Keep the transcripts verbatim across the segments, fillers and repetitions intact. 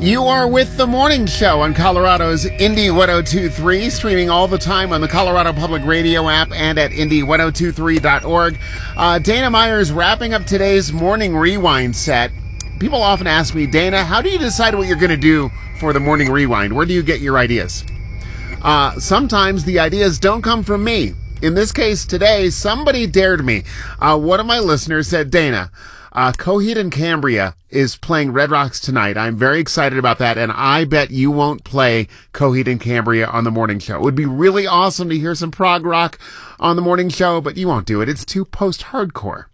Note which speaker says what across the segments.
Speaker 1: You are with The Morning Show on Colorado's Indy one oh two point three, streaming all the time on the Colorado Public Radio app and at Indy one oh two three dot org. Uh, Dana Myers wrapping up today's Morning Rewind set. People often ask me, Dana, how do you decide what you're going to do for the Morning Rewind? Where do you get your ideas? Uh, sometimes the ideas don't come from me. In this case today, somebody dared me. Uh, one of my listeners said, Dana, Uh, Coheed and Cambria is playing Red Rocks tonight. I'm very excited about that, and I bet you won't play Coheed and Cambria on the morning show. It would be really awesome to hear some prog rock on the morning show, but you won't do it. It's too post-hardcore.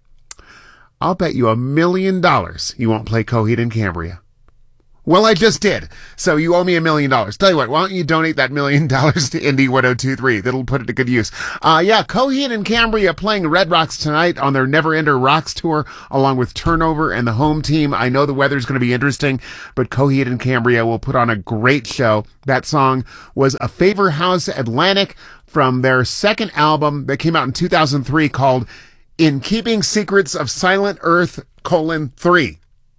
Speaker 1: I'll bet you a million dollars you won't play Coheed and Cambria. Well, I just did. So you owe me a million dollars. Tell you what, why don't you donate that million dollars to Indy one oh two point three? That'll put it to good use. Uh, yeah, Coheed and Cambria playing Red Rocks tonight on their Never Ender Rocks tour, along with Turnover and the home team. I know the weather's going to be interesting, but Coheed and Cambria will put on a great show. That song was A Favor House Atlantic from their second album that came out in two thousand three called In Keeping Secrets of Silent Earth, colon, three.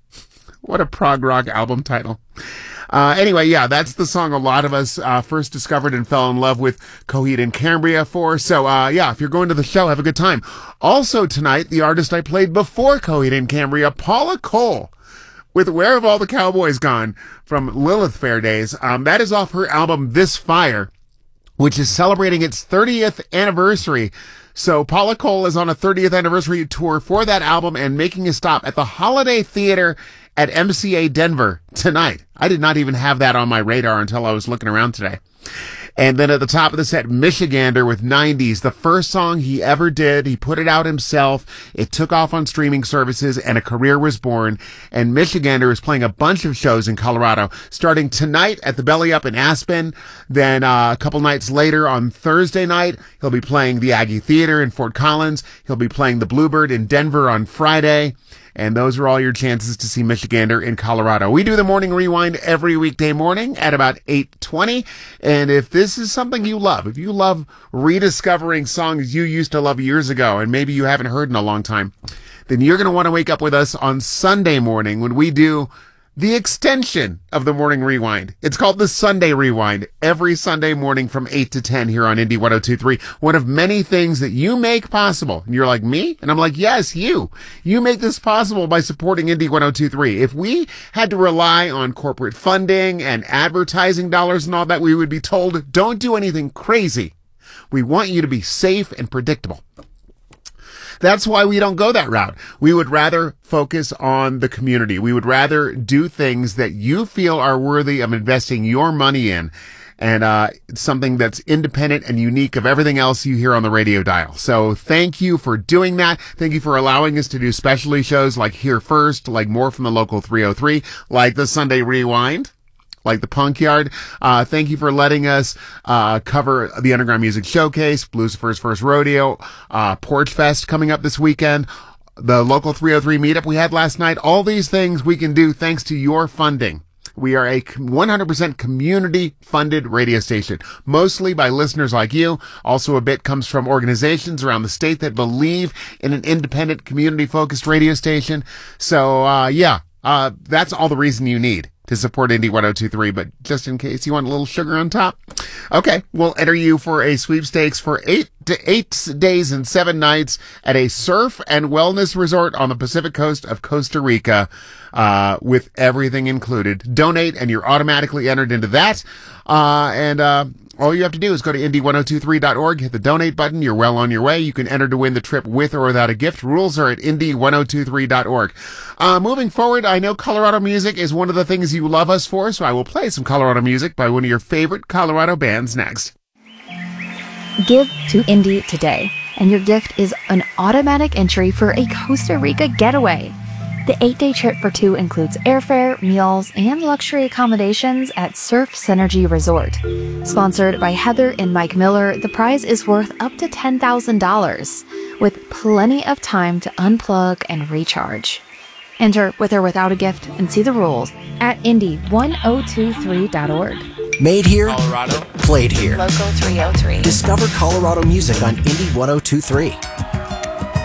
Speaker 1: What a prog rock album title. Uh, anyway, yeah, that's the song a lot of us uh, first discovered and fell in love with Coheed and Cambria for. So, uh, yeah, if you're going to the show, have a good time. Also tonight, the artist I played before Coheed and Cambria, Paula Cole, with Where Have All the Cowboys Gone from Lilith Fair days. Um, that is off her album This Fire, which is celebrating its thirtieth anniversary. So Paula Cole is on a thirtieth anniversary tour for that album and making a stop at the Holiday Theater at M C A Denver tonight. I did not even have that on my radar until I was looking around today. And then at the top of the set, Michigander with nineties, the first song he ever did. He put it out himself. It took off on streaming services and a career was born. And Michigander is playing a bunch of shows in Colorado, starting tonight at the Belly Up in Aspen. Then uh, a couple nights later on Thursday night, he'll be playing the Aggie Theater in Fort Collins. He'll be playing the Bluebird in Denver on Friday. And those are all your chances to see Michigander in Colorado. We do the Morning Rewind every weekday morning at about eight twenty. And if this is something you love, if you love rediscovering songs you used to love years ago and maybe you haven't heard in a long time, then you're going to want to wake up with us on Sunday morning when we do the extension of the Morning Rewind. It's called the Sunday Rewind every Sunday morning from eight to ten here on Indy one oh two point three. One of many things that you make possible. And you're like, me? And I'm like, yes, you. You make this possible by supporting Indy one oh two point three. If we had to rely on corporate funding and advertising dollars and all that, we would be told, don't do anything crazy. We want you to be safe and predictable. That's why we don't go that route. We would rather focus on the community. We would rather do things that you feel are worthy of investing your money in. And uh something that's independent and unique of everything else you hear on the radio dial. So thank you for doing that. Thank you for allowing us to do specialty shows like Here First, like More from the Local three oh three, like the Sunday Rewind, like the Punk Yard. Uh, thank you for letting us, uh, cover the Underground Music Showcase, Blues First First Rodeo, uh, Porch Fest coming up this weekend, the Local three oh three meetup we had last night. All these things we can do thanks to your funding. We are a one hundred percent community-funded radio station, mostly by listeners like you. Also, a bit comes from organizations around the state that believe in an independent, community-focused radio station. So, uh, yeah, uh, that's all the reason you need to support Indy one oh two point three, but just in case you want a little sugar on top. Okay, we'll enter you for a sweepstakes for eight to eight days and seven nights at a surf and wellness resort on the Pacific coast of Costa Rica, uh, with everything included. Donate and you're automatically entered into that. Uh, and, uh, all you have to do is go to Indy one oh two three dot org, hit the donate button. You're well on your way. You can enter to win the trip with or without a gift. Rules are at Indy one oh two three dot org. Uh, moving forward, I know Colorado music is one of the things you love us for, so I will play some Colorado music by one of your favorite Colorado bands next.
Speaker 2: Give to Indy today, and your gift is an automatic entry for a Costa Rica getaway. The eight-day trip for two includes airfare, meals, and luxury accommodations at Surf Synergy Resort. Sponsored by Heather and Mike Miller, the prize is worth up to ten thousand dollars, with plenty of time to unplug and recharge. Enter with or without a gift and see the rules at Indy one oh two three dot org.
Speaker 3: Made here,
Speaker 4: Colorado.
Speaker 3: Played here.
Speaker 2: Local three oh three.
Speaker 3: Discover Colorado music on Indy one oh two three.